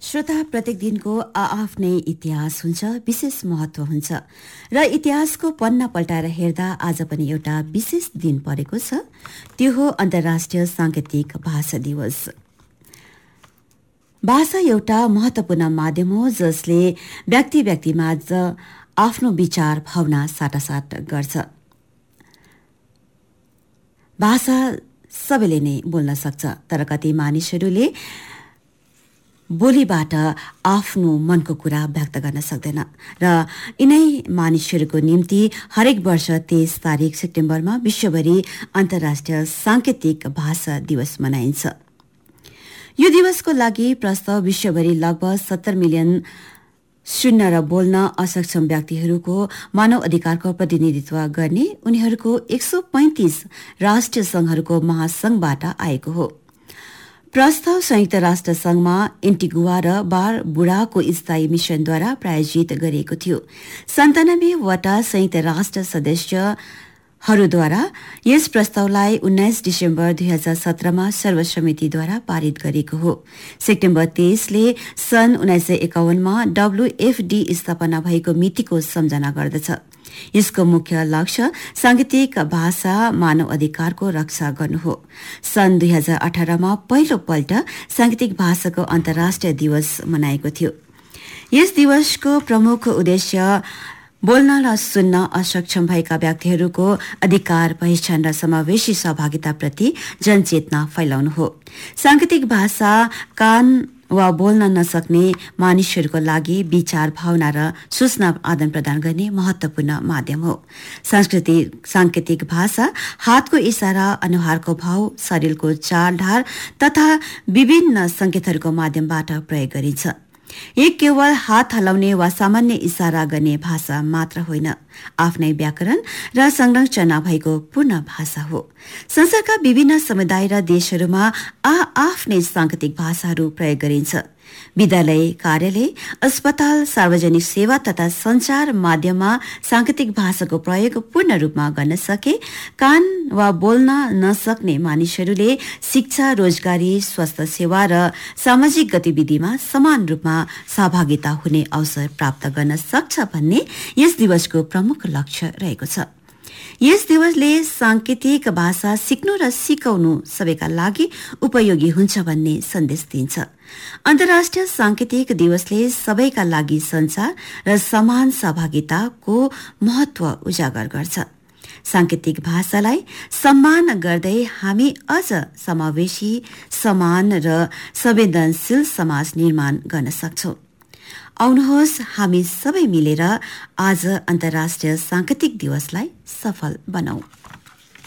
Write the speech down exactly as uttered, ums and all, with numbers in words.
श्रोता, प्रत्येक दिनको आआफ्नै इतिहास हुन्छ, विशेष महत्व हुन्छ र इतिहासको पन्ना पल्टाएर हेर्दा आज पनि एउटा विशेष दिन परेको छ। त्यो हो अन्तर्राष्ट्रिय सांकेतिक भाषा दिवस। भाषा एउटा महत्वपूर्ण माध्यम हो जसले व्यक्ति व्यक्तिमाझ आफ्नो विचार भावना साटासाट गर्छ। भाषा सबैले नै बोल्न सक्छ, तर कति मानिसहरूले बोलीबाट आफ्नो मनको कुरा व्यक्त गर्न सक्दैन र यिनै मानिसहरूको निम्ति हरेक वर्ष तेइस तारिक सेप्टेम्बरमा विश्वभरि अन्तर्राष्ट्रिय सांकेतिक भाषा दिवस मनाइन्छ। यो दिवसको लागि प्रस्ताव विश्वभरि लगभग सत्तर मिलियन सुन्न र बोल्न असक्षम व्यक्तिहरूको मानव अधिकारको प्रतिनिधित्व गर्ने उनीहरूको एक सौ पैंतीस राष्ट्रिय संघहरूको महासंघबाट आएको हो। प्रस्ताव संयुक्त राष्ट्र संघमा एन्टिगुआ र बारबुडाको स्थायी मिशनद्वारा प्रायोजित गरिएको थियो। सन्तानब्बे वटा संयुक्त राष्ट्र सदस्यहरूद्वारा यस प्रस्तावलाई उन्नाइस डिसेम्बर दुई हजार सत्रमा सर्वसमितिद्वारा पारित गरिएको हो। सेप्टेम्बर तेइसले सन् उन्नाइस सय एकाउन्नमा डब्ल्यूएफडी स्थापना भएको मितिको सम्झना गर्दछ। यसको मुख्य लक्ष्य सांकेतिक भाषा मानव अधिकारको रक्षा गर्नु हो। सन् दुई हजार अठारमा पहिलो पल्ट सांकेतिक भाषाको अन्तर्राष्ट्रिय दिवस मनाएको थियो। यस दिवसको प्रमुख उद्देश्य बोल्न र सुन्न असक्षम भएका व्यक्तिहरूको अधिकार, पहिचान र समावेशी सहभागिताप्रति जनचेतना फैलाउनु हो। सांकेतिक भाषा कान वा बोल्न नसक्ने मानिसहरूको लागि विचार, भावना र सूचना आदान प्रदान गर्ने महत्वपूर्ण माध्यम हो। सांस्कृतिक सांकेतिक भाषा हातको इशारा, अनुहारको भाव, शरीरको चालढाल तथा विभिन्न संकेतहरूको माध्यमबाट प्रयोग गरिन्छ। एक केवल हात हलाउने वा सामान्य इशारा गर्ने भाषा मात्र होइन, आफ्नै व्याकरण र संरचना भएको पूर्ण भाषा हो। संसारका विभिन्न समुदाय र देशहरूमा आ आफ्नै सांकेतिक भाषाहरू प्रयोग गरिन्छ। विद्यालय, कार्यालय, अस्पताल, सार्वजनिक सेवा तथा संचार माध्यममा सांकेतिक भाषाको प्रयोग पूर्ण रूपमा गर्न सके कान वा बोल्न नसक्ने मानिसहरूले शिक्षा, रोजगारी, स्वास्थ्य सेवा र सामाजिक गतिविधिमा समान रूपमा सहभागिता हुने अवसर प्राप्त गर्न सक्छ भन्ने यस दिवसको प्रमुख लक्ष्य रहेको छ। यस दिवसले सांकेतिक भाषा सिक्नु र सिकाउनु सबैका लागि उपयोगी हुन्छ भन्ने सन्देश दिन्छ। अन्तर्राष्ट्रिय सांकेतिक दिवसले सबैका लागि संचार र समान सहभागिताको महत्व उजागर गर्छ। सांकेतिक भाषालाई सम्मान गर्दै हामी अझ समावेशी, समान र संवेदनशील समाज निर्माण गर्न सक्छौं। आउनुहोस् हामी सबै मिलेर आज अन्तर्राष्ट्रिय सांकेतिक दिवसलाई सफल बनाऊ।